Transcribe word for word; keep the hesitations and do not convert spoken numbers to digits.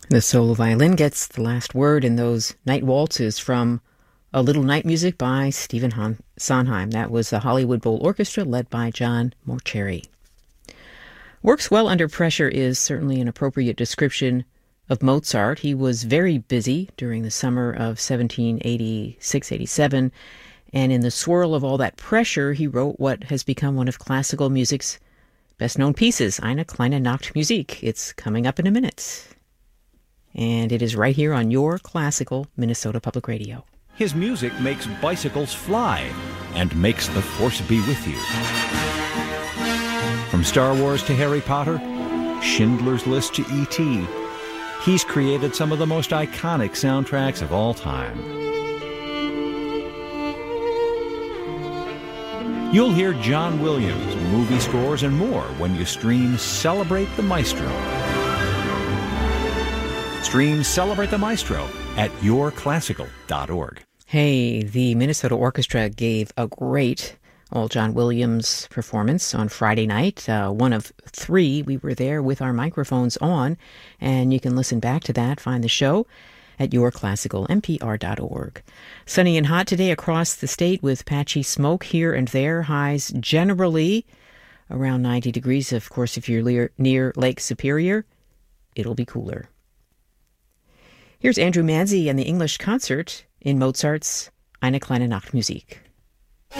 The solo violin gets the last word in those night waltzes from A Little Night Music by Stephen Han- Sondheim. That was the Hollywood Bowl Orchestra led by John Morcherry. Works well under pressure is certainly an appropriate description of Mozart. He was very busy during the summer of seventeen eighty-six eighty-seven, and in the swirl of all that pressure, he wrote what has become one of classical music's best-known pieces, Eine kleine Nachtmusik. It's coming up in a minute. And it is right here on your classical Minnesota Public Radio. His music makes bicycles fly and makes the force be with you. From Star Wars to Harry Potter, Schindler's List to E T, he's created some of the most iconic soundtracks of all time. You'll hear John Williams, movie scores, and more when you stream Celebrate the Maestro. Stream Celebrate the Maestro at your classical dot org. Hey, the Minnesota Orchestra gave a great all John Williams performance on Friday night, uh, one of three. We were there with our microphones on, and you can listen back to that, find the show at your classical n p r dot org. Sunny and hot today across the state with patchy smoke here and there. Highs generally around ninety degrees. Of course, if you're near, near Lake Superior, it'll be cooler. Here's Andrew Manzi and the English Concert in Mozart's Eine kleine Nachtmusik.